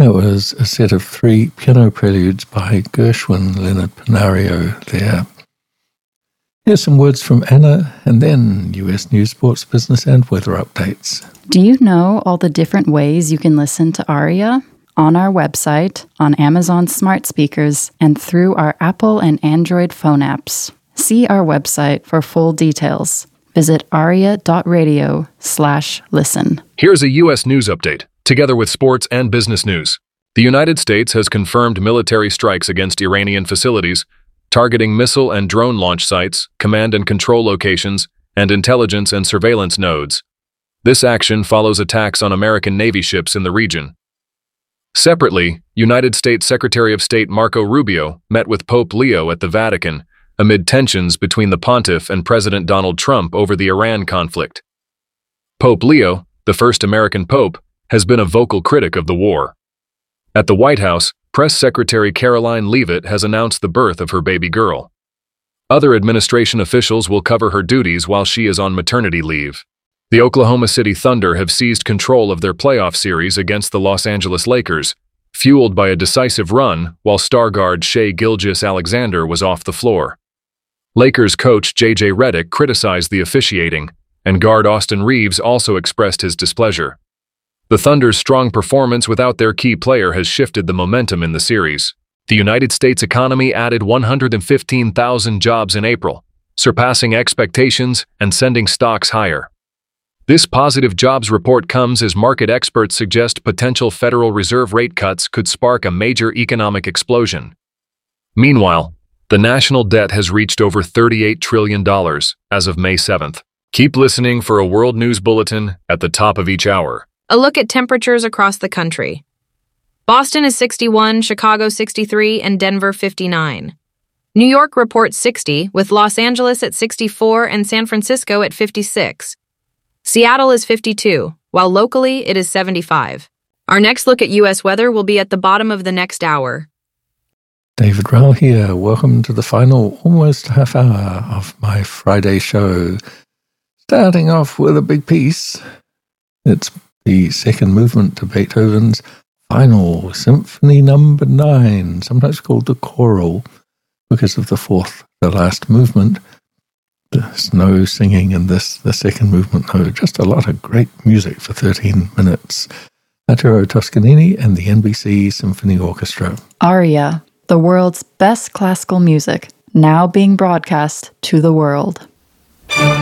That was a set of 3 piano preludes by Gershwin, Leonard Pinario there. Here's some words from Anna, and then US news, sports, business, and weather updates. Do you know all the different ways you can listen to Aria? On our website, on Amazon smart speakers, and through our Apple and Android phone apps. See our website for full details. Visit aria.radio/listen. Here's a U.S. news update, together with sports and business news. The United States has confirmed military strikes against Iranian facilities, targeting missile and drone launch sites, command and control locations, and intelligence and surveillance nodes. This action follows attacks on American Navy ships in the region. Separately, United States Secretary of State Marco Rubio met with Pope Leo at the Vatican amid tensions between the pontiff and President Donald Trump over the Iran conflict. Pope Leo, the first American pope, has been a vocal critic of the war. At the White House, Press Secretary Caroline Leavitt has announced the birth of her baby girl. Other administration officials will cover her duties while she is on maternity leave. The Oklahoma City Thunder have seized control of their playoff series against the Los Angeles Lakers, fueled by a decisive run while star guard Shai Gilgeous-Alexander was off the floor. Lakers coach J.J. Redick criticized the officiating, and guard Austin Reeves also expressed his displeasure. The Thunder's strong performance without their key player has shifted the momentum in the series. The United States economy added 115,000 jobs in April, surpassing expectations and sending stocks higher. This positive jobs report comes as market experts suggest potential Federal Reserve rate cuts could spark a major economic explosion. Meanwhile, the national debt has reached over $38 trillion as of May 7th. Keep listening for a World News Bulletin at the top of each hour. A look at temperatures across the country. Boston is 61, Chicago 63, and Denver 59. New York reports 60, with Los Angeles at 64 and San Francisco at 56. Seattle is 52, while locally it is 75. Our next look at U.S. weather will be at the bottom of the next hour. David Rowell here. Welcome to the final almost half hour of my Friday show. Starting off with a big piece. It's the second movement to Beethoven's Final Symphony No. 9, sometimes called the choral, because of the fourth, the last movement. There's no singing in this, the second movement, though. Just a lot of great music for 13 minutes. Arturo Toscanini and the NBC Symphony Orchestra. Aria, the world's best classical music, now being broadcast to the world.